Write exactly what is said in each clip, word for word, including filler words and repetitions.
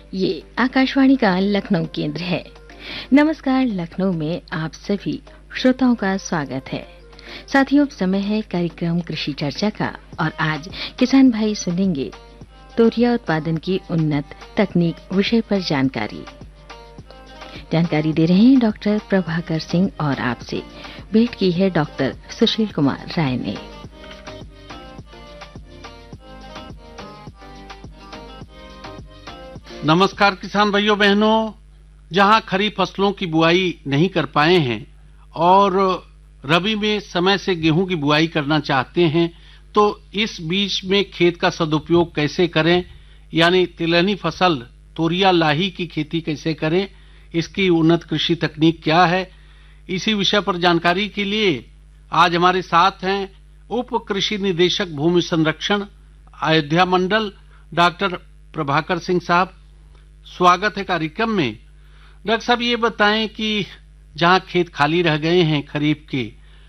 ये आकाशवाणी का लखनऊ केंद्र है। नमस्कार, लखनऊ में आप सभी श्रोताओं का स्वागत है। साथियों, समय है कार्यक्रम कृषि चर्चा का और आज किसान भाई सुनेंगे तोरिया उत्पादन की उन्नत तकनीक विषय पर जानकारी जानकारी दे रहे हैं डॉक्टर प्रभाकर सिंह और आपसे भेंट की है डॉक्टर सुशील कुमार राय ने। नमस्कार किसान भाइयों बहनों, जहां खरीफ फसलों की बुआई नहीं कर पाए हैं और रबी में समय से गेहूं की बुआई करना चाहते हैं, तो इस बीच में खेत का सदुपयोग कैसे करें, यानी तिलहनी फसल तोरिया लाही की खेती कैसे करें, इसकी उन्नत कृषि तकनीक क्या है, इसी विषय पर जानकारी के लिए आज हमारे साथ हैं उप कृषि निदेशक भूमि संरक्षण अयोध्या मंडल डॉक्टर प्रभाकर सिंह साहब। स्वागत है कार्यक्रम में। डॉक्टर साहब, ये बताएं कि जहां खेत खाली रह गए हैं खरीफ के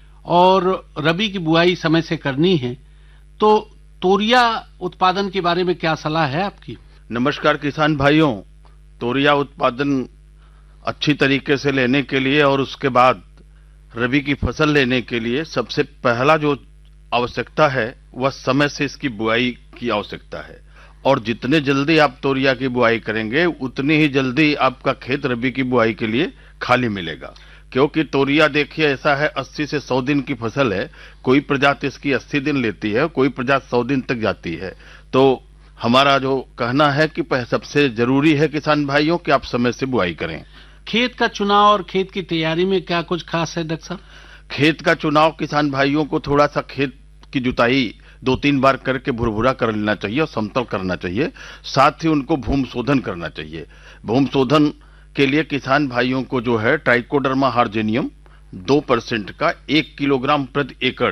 और रबी की बुआई समय से करनी है, तो तोरिया उत्पादन के बारे में क्या सलाह है आपकी? नमस्कार किसान भाइयों, तोरिया उत्पादन अच्छी तरीके से लेने के लिए और उसके बाद रबी की फसल लेने के लिए सबसे पहला जो आवश्यकता है वह समय से इसकी बुआई की आवश्यकता है। और जितने जल्दी आप तोरिया की बुआई करेंगे उतनी ही जल्दी आपका खेत रबी की बुआई के लिए खाली मिलेगा। क्योंकि तोरिया देखिए ऐसा है, अस्सी से सौ दिन की फसल है। कोई प्रजाति इसकी अस्सी दिन लेती है, कोई प्रजाति सौ दिन तक जाती है। तो हमारा जो कहना है कि सबसे जरूरी है किसान भाइयों कि आप समय से बुआई करें। खेत का चुनाव और खेत की तैयारी में क्या कुछ खास है डॉक्टर साहब? खेत का चुनाव किसान भाइयों को थोड़ा सा खेत की जुताई दो तीन बार करके भुरभुरा कर लेना चाहिए और समतल करना चाहिए। साथ ही उनको भूमि शोधन करना चाहिए। भूमि शोधन के लिए किसान भाइयों को जो है ट्राइकोडर्मा हार्जेनियम दो परसेंट का एक किलोग्राम प्रति एकड़,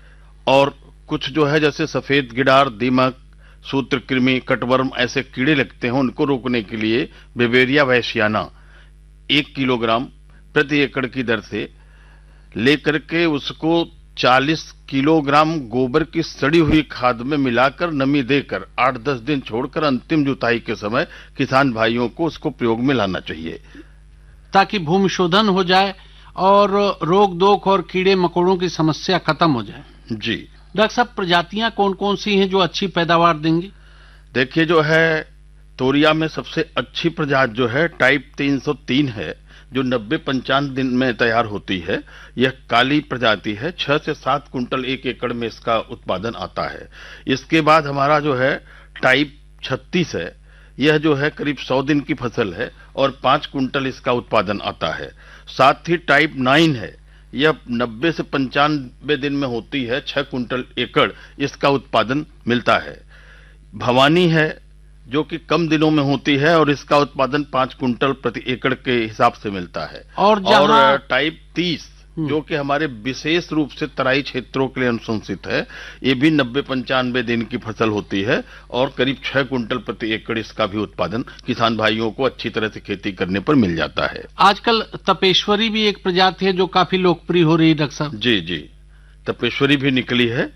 और कुछ जो है जैसे सफेद गिडार, दीमक, सूत्रकृमि, कटवर्म ऐसे कीड़े लगते हैं, उनको रोकने के लिए बेवेरिया वैश्याना एक किलोग्राम प्रति एकड़ की दर से लेकर के उसको चालीस किलोग्राम गोबर की सड़ी हुई खाद में मिलाकर नमी देकर आठ दस दिन छोड़कर अंतिम जुताई के समय किसान भाइयों को उसको प्रयोग में लाना चाहिए, ताकि भूमि शोधन हो जाए और रोग दोख और कीड़े मकोड़ों की समस्या खत्म हो जाए। जी डॉक्टर साहब, प्रजातियां कौन कौन सी हैं जो अच्छी पैदावार देंगी? देखिए, जो है तोरिया में सबसे अच्छी प्रजाति जो है टाइप तीन सौ तीन है, जो नब्बे पंचानवे दिन में तैयार होती है। यह काली प्रजाति है। छह से सात कुंटल एक एकड़ में इसका उत्पादन आता है। इसके बाद हमारा जो है टाइप छत्तीस है। यह जो है करीब सौ दिन की फसल है और पांच कुंटल इसका उत्पादन आता है। साथ ही टाइप नाइन है। यह नब्बे से पंचानवे दिन में होती है, छह कुंटल एकड़ इसका उत्पादन मिलता है। भवानी है जो कि कम दिनों में होती है और इसका उत्पादन पांच कुंटल प्रति एकड़ के हिसाब से मिलता है। और, और टाइप तीस जो कि हमारे विशेष रूप से तराई क्षेत्रों के लिए अनुशंसित है, ये भी नब्बे पंचानवे दिन की फसल होती है और करीब छह कुंटल प्रति एकड़ इसका भी उत्पादन किसान भाइयों को अच्छी तरह से खेती करने पर मिल जाता है। आजकल तपेश्वरी भी एक प्रजाति है जो काफी लोकप्रिय हो रही है डॉक्टर साहब। जी जी, तपेश्वरी भी निकली है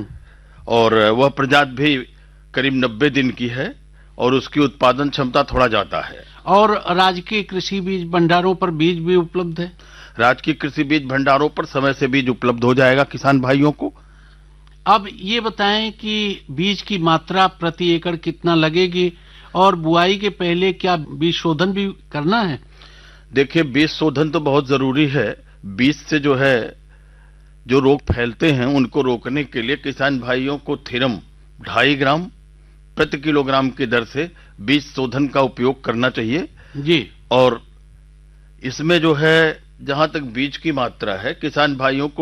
और वह प्रजाति भी करीब नब्बे दिन की है और उसकी उत्पादन क्षमता थोड़ा ज्यादा है। और राजकीय कृषि बीज भंडारों पर बीज भी उपलब्ध है। राजकीय कृषि बीज भंडारों पर समय से बीज उपलब्ध हो जाएगा किसान भाइयों को। अब ये बताएं कि बीज की मात्रा प्रति एकड़ कितना लगेगी और बुआई के पहले क्या बीज शोधन भी करना है? देखिए, बीज शोधन तो बहुत जरूरी है। बीज से जो है जो रोग फैलते हैं उनको रोकने के लिए किसान भाइयों को थीरम ढाई ग्राम प्रति किलोग्राम की दर से बीज शोधन का उपयोग करना चाहिए जी। और इसमें जो है जहां तक बीज की मात्रा है, किसान भाइयों को